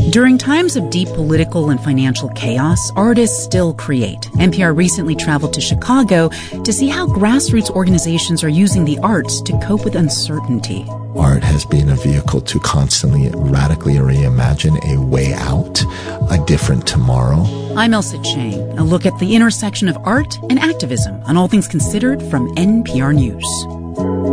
During times of deep political and financial chaos, artists still create. NPR recently traveled to Chicago to see how grassroots organizations are using the arts to cope with uncertainty. Art has been a vehicle to constantly, radically reimagine a way out, a different tomorrow. I'm Elsa Chang. A look at the intersection of art and activism on All Things Considered from NPR News.